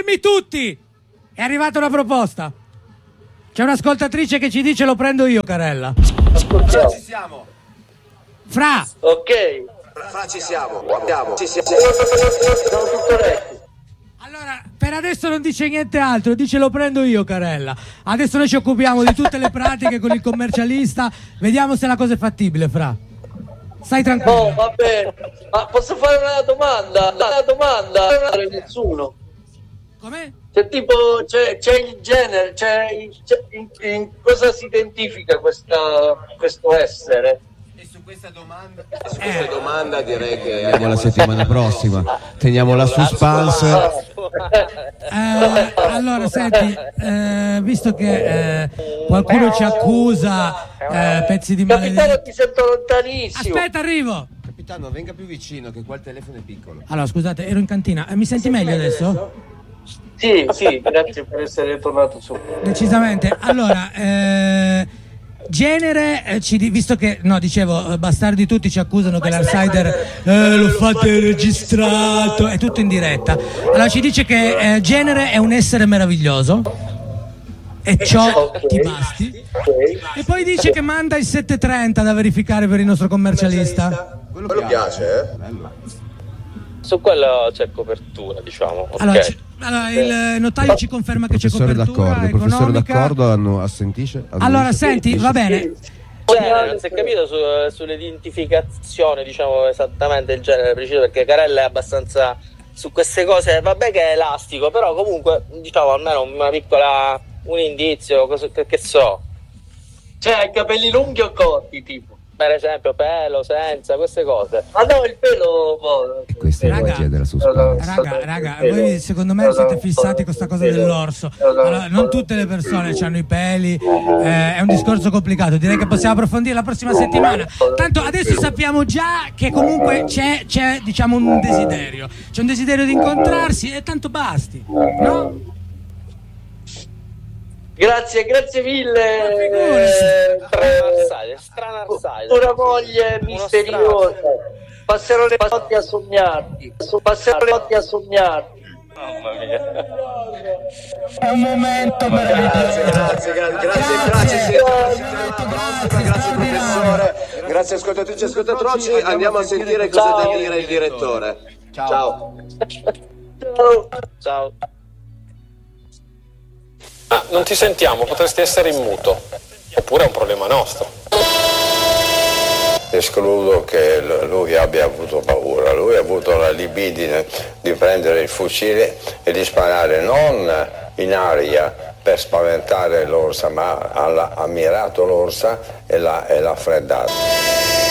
Fermi tutti! È arrivata una proposta. C'è un'ascoltatrice che ci dice lo prendo io, Carella. Ascoltiamo. Ci siamo. Fra. Ok. Fra ci siamo. Guardiamo. Ci siamo. Siamo tutto retti. Allora, per adesso non dice niente altro, dice lo prendo io, Carella. Adesso noi ci occupiamo di tutte le pratiche con il commercialista. Vediamo se la cosa è fattibile, Fra. Stai tranquillo. Oh, va bene. Ma posso fare una domanda? Una domanda. Non è nessuno. Come? C'è tipo, c'è il genere, in cosa si identifica questo essere? E su questa domanda direi che andiamo la settimana prossima. Teniamo la suspense. Allora, senti, visto che qualcuno ci accusa pezzi di Capitano, maledetti. ti sento lontanissimo. Aspetta, arrivo. Capitano, venga più vicino che qua il telefono è piccolo. Allora, scusate, ero in cantina. Mi senti meglio adesso? Sì, grazie per essere tornato su. Decisamente. Allora, genere, visto che, no, dicevo, bastardi tutti ci accusano che l'Arsider lo fate registrato, è tutto in diretta. Allora ci dice che genere è un essere meraviglioso e ciò ti basti. E poi dice che manda il 730 da verificare per il nostro commercialista. quello piace, Su quello c'è copertura, diciamo. Allora, Ok. allora, il notaio ci conferma che c'è copertura Professore economica. d'accordo, assentisce? Allora, senti, va bene. Genere, non si è capito sull'identificazione, diciamo esattamente il genere preciso, perché Carella è abbastanza su queste cose, vabbè che è elastico, però comunque diciamo almeno un indizio, che so. Cioè, hai i capelli lunghi o corti, tipo? Per esempio pelo, senza, queste cose. Ah no, il pelo... Questa è la magia della suspense. Raga, voi secondo me siete fissati con questa cosa dell'orso. Allora, non tutte le persone hanno i peli, è un discorso complicato, direi che possiamo approfondire la prossima settimana. Tanto adesso sappiamo già che comunque c'è diciamo un desiderio, c'è un desiderio di incontrarsi e tanto basti, no? Grazie mille. Strana Arsider. Una moglie misteriosa. Passerò le notti a sognarti. Mamma mia. È un momento Grazie professore, grazie ascoltatrici e ascoltatrici. Andiamo a sentire cosa ha da dire il direttore. Ciao. Ciao. Ah, non ti sentiamo, potresti essere in muto. Oppure è un problema nostro. Escludo che lui abbia avuto paura, lui ha avuto la libidine di prendere il fucile e di sparare non in aria per spaventare l'orsa, ma ha ammirato l'orsa e l'ha freddata.